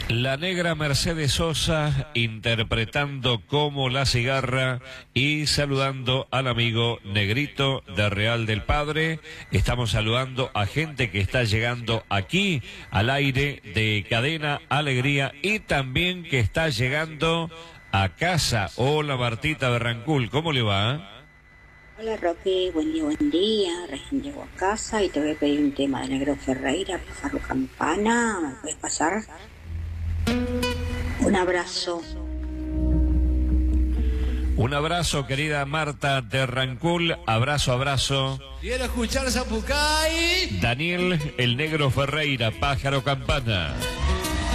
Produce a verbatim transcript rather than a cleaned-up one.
La negra Mercedes Sosa interpretando Como la cigarra y saludando al amigo Negrito de Real del Padre. Estamos saludando a gente que está llegando aquí al aire de Cadena Alegría y también que está llegando a casa. Hola Martita de Rancul, ¿cómo le va? Hola Roque, buen día, buen día. Recién llego a casa y te voy a pedir un tema de Negro Ferreira, Pájaro Campana. ¿Me puedes pasar? Un abrazo. Un abrazo, querida Marta de Rancul. Abrazo, abrazo. Quiero escuchar Zapucay. Daniel, el Negro Ferreira, Pájaro Campana.